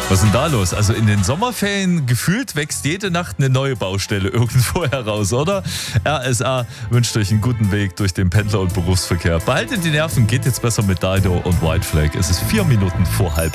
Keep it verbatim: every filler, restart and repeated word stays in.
Was ist denn da los? Also in den Sommerferien gefühlt wächst jede Nacht eine neue Baustelle irgendwo heraus, oder? R S A wünscht euch einen guten Weg durch den Pendler- und Berufsverkehr. Behaltet die Nerven, geht jetzt besser mit Dido und White Flag. Es ist vier Minuten vor halb